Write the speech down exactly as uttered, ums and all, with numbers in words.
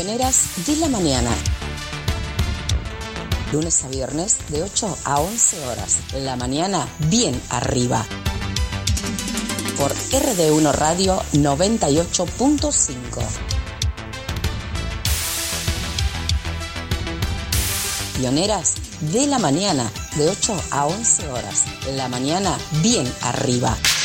Pioneras de la mañana. Lunes a viernes de ocho a once horas. La mañana bien arriba. Por R D uno Radio noventa y ocho punto cinco. Pioneras de la mañana de ocho a once horas. La mañana bien arriba.